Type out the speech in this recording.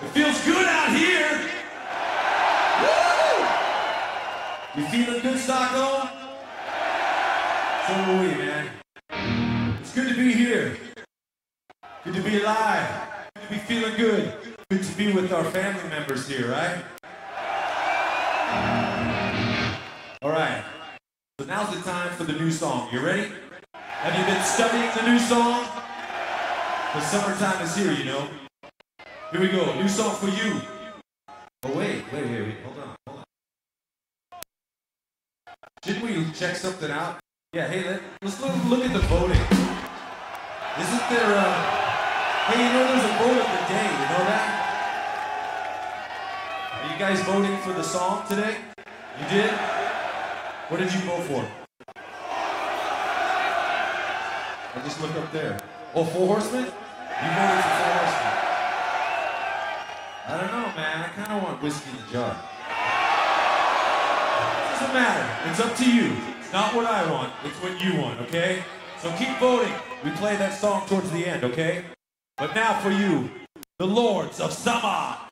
It feels good out here. Woo! You feeling good, Stockholm? So are we, man. It's good to be here. Good to be alive. Good to be feeling good. Good to be with our family members here, right? All right. So now's the time for the new song. You ready? Have you been studying the new song? The summertime is here, you know. Here we go, new song for you. Oh, wait, hold on. Shouldn't we check something out? Yeah, hey, let's look at the voting. Isn't there, hey, you know there's a vote of the day, you know that? Are you guys voting for the song today? You did? What did you vote for? I just look up there. Oh, Four Horsemen? You voted for Four Horsemen. I don't know, man. I kind of want whiskey in the jar. It doesn't matter. It's up to you. It's not what I want. It's what you want, okay? So keep voting. We play that song towards the end, okay? But now for you, the Lords of Summer.